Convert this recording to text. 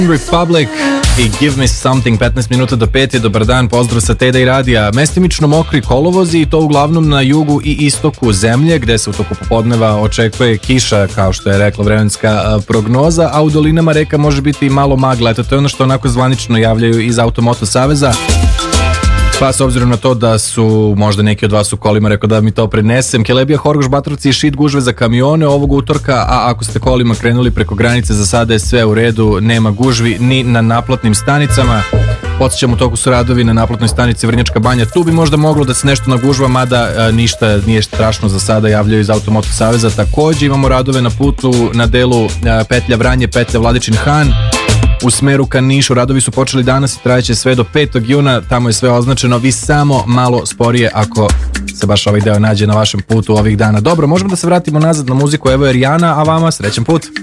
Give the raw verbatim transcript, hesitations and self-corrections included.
Republic i Give Me Something, petnaest minuta do pet je, dobar dan, pozdrav sa Teda i Radija. Mestimično mokri kolovozi i to uglavnom na jugu i istoku zemlje, gde se u toku popodneva očekuje kiša, kao što je rekla vremenska prognoza, a u dolinama reka može biti i malo magla. Eto, to je ono što onako zvanično javljaju iz Automoto Saveza. Pa s obzirom na to da su možda neki od vas u kolima, rekao da mi to prenesem. Kelebija, Horgoš, Batrovci i šit gužve za kamione ovog utorka, a ako ste kolima krenuli preko granice, za sada je sve u redu, nema gužvi ni na naplatnim stanicama. Podsjećam, u toku su radovi na naplatnoj stanici Vrnjačka Banja, tu bi možda moglo da se nešto nagužva, mada a, ništa nije strašno za sada, javljaju iz Automoto Saveza. Takođe imamo radove na putu na delu a, petlja Vranje, petlja Vladičin Han. U smeru ka Nišu radovi su počeli danas i trajeće sve do petog juna, tamo je sve označeno, vi samo malo sporije ako se baš ovaj deo nađe na vašem putu ovih dana. Dobro, možemo da se vratimo nazad na muziku, evo je Rijana, a vama srećan put.